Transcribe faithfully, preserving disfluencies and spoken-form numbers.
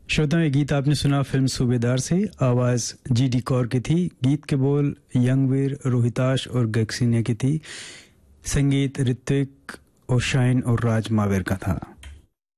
श्रोताओं, ये गीत आपने सुना फिल्म सूबेदार से। आवाज़ जी डी कौर की थी। गीत के बोल यंगवीर, रोहिताश और गैक्सीनिया की थी। संगीत ऋत्विक और शाइन और राज मावेर का था।